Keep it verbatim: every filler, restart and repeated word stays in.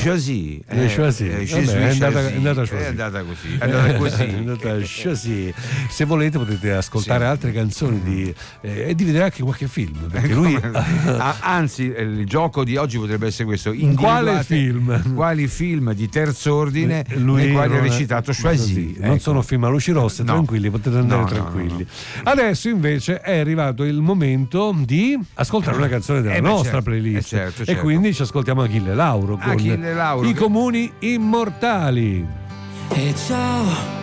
Choisy. Eh, Choisy. Eh, Vabbè, è, andata, è, andata è andata così. È andata così. È andata Choisy. Se volete potete ascoltare sì. altre canzoni di, eh, e di vedere anche qualche film. Perché lui... Anzi, il gioco di oggi potrebbe essere questo. In quale film? Quali film di terzo ordine lui nei quali ha non- recitato Choisy? Non Ecco. sono film a luci rosse, No. tranquilli, potete andare No, no, tranquilli. no, Adesso invece è arrivato il momento di ascoltare una canzone della Eh beh, nostra certo, playlist. eh certo, E certo. quindi ci ascoltiamo Achille Lauro con Achille Lauro, I che- Comuni Immortali. E ciao,